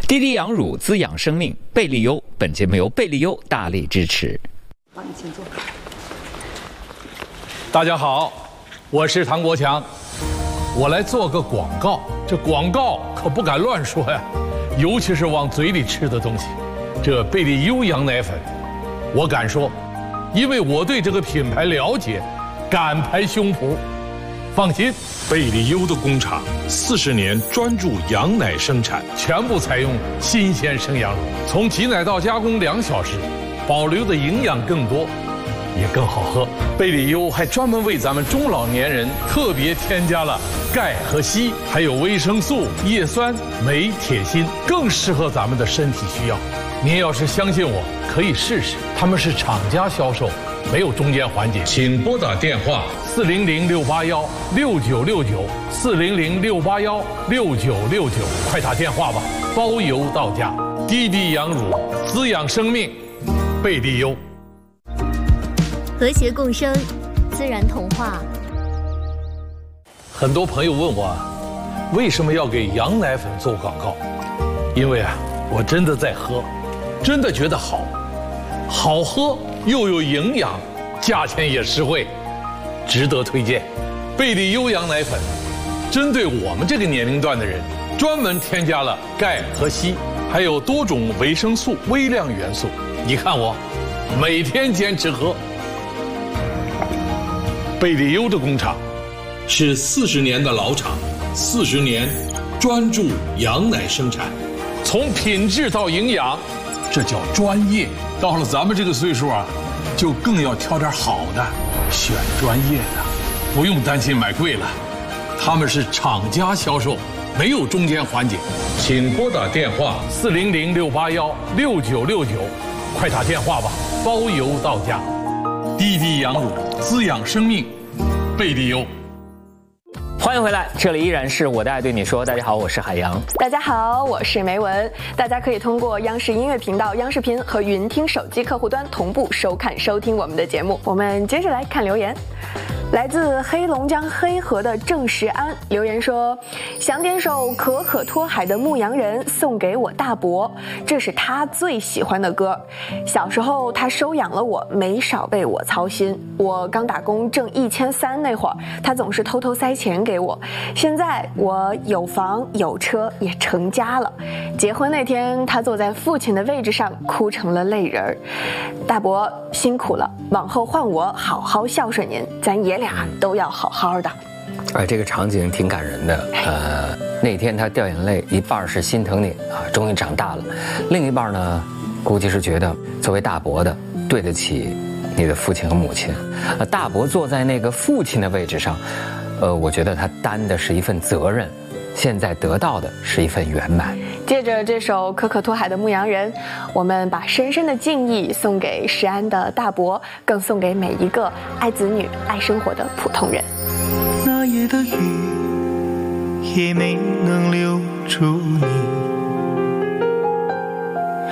滴滴养乳滋养生命，贝利优。本节目由贝利优大力支持。 好，你请坐。 大家好，我是唐国强，我来做个广告。这广告可不敢乱说呀，尤其是往嘴里吃的东西。这贝利优羊奶粉，我敢说，因为我对这个品牌了解，敢拍胸脯。放心， 贝利优的工厂40年专注羊奶生产， 全部采用新鲜生羊乳，从挤奶到加工2小时，保留的营养更多，也更好喝。贝利优还专门为咱们中老年人特别添加了钙和硒，还有维生素、叶酸、镁、铁、锌，更适合咱们的身体需要。您要是相信我，可以试试，他们是厂家销售，没有中间环节。 请拨打电话 400-681-6969，400-681-6969，快打电话吧，包邮到家。滴滴养乳，滋养生命，贝利优。 和谐共生，自然童话。 很多朋友问我，为什么要给羊奶粉做广告？因为我真的在喝，真的觉得好喝又有营养，价钱也实惠，值得推荐。贝利优羊奶粉针对我们这个年龄段的人，专门添加了钙和硒，还有多种维生素、微量元素。你看我每天坚持喝。贝利优的工厂是40年的老厂，40年专注羊奶生产， 从品质到营养，这叫专业。到了咱们这个岁数就更要挑点好的，选专业的，不用担心买贵了。他们是厂家销售，没有中间环节。 请拨打电话 400-681-6969，快打电话吧，包邮到家。滴滴养乳，滋养生命，贝利优。 欢迎回来，这里依然是我的爱对你说。大家好，我是海洋。 大家好，我是梅文。大家可以通过央视音乐频道、央视频和云听手机客户端同步收看收听我们的节目。我们接着来看留言。来自黑龙江黑河的郑时安留言说，想点首可可托海的《牧羊人》送给我大伯，这是他最喜欢的歌。小时候他收养了我，没少被我操心。我刚打工挣1300那会儿，他总是偷偷塞钱给我。现在我有房有车，也成家了。结婚那天，他坐在父亲的位置上，哭成了泪人儿。大伯辛苦了，往后换我好好孝顺您，咱爷俩都要好好的。 这个场景挺感人的。那天他掉眼泪，一半是心疼你终于长大了，另一半呢，估计是觉得作为大伯的对得起你的父亲和母亲。大伯坐在那个父亲的位置上，我觉得他担的是一份责任，现在得到的是一份圆满。 借着这首可可托海的《牧羊人》，我们把深深的敬意送给时安的大伯，更送给每一个爱子女、爱生活的普通人。 那夜的雨也没能留住你，